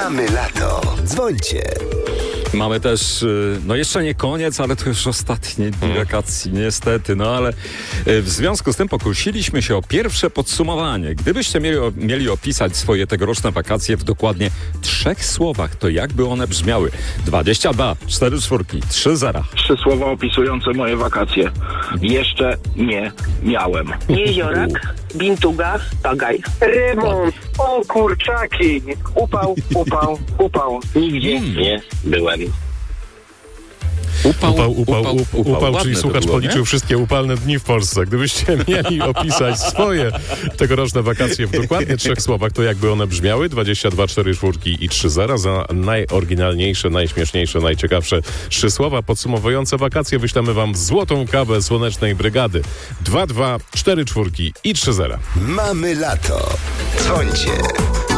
Mamy lato. Dzwońcie. Mamy też, no jeszcze nie koniec, ale to już ostatnie dni wakacji, niestety. No ale w związku z tym pokusiliśmy się o pierwsze podsumowanie. Gdybyście mieli opisać swoje tegoroczne wakacje w dokładnie 3 słowach, to jakby one brzmiały? 22, 4 czwórki, 3 zera. 3 słowa opisujące moje wakacje. Jeszcze nie miałem. Jeziorak, bintuga, tagaj. Remont, o kurczaki, upał. Nigdzie nie byłem. Upał, czyli słuchacz policzył wszystkie upalne dni w Polsce. Gdybyście mieli opisać swoje tegoroczne wakacje w dokładnie 3 słowach, to jakby one brzmiały? 22, 4 czwórki i 3 zera za najoryginalniejsze, najśmieszniejsze, najciekawsze 3 słowa podsumowujące wakacje. Wyślemy wam złotą kawę Słonecznej Brygady. 22, 4 czwórki i 3 zera. Mamy lato. Dzwońcie.